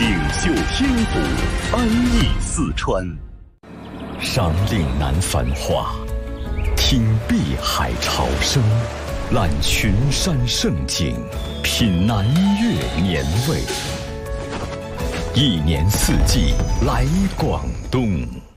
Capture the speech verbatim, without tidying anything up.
锦绣天府，安逸四川。赏岭南繁华，听碧海潮声，览群山胜景，品南粤年味。一年四季来广东。